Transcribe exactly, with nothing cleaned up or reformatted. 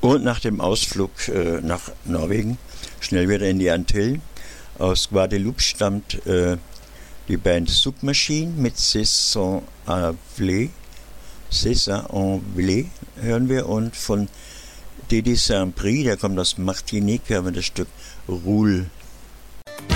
Und nach dem Ausflug äh, nach Norwegen, schnell wieder in die Antillen, aus Guadeloupe stammt äh, die Band Submachine mit C'est sans Envelé, C'est sans Envelé hören wir, und von Didi Saint-Prix, der kommt aus Martinique, haben wir das Stück Roule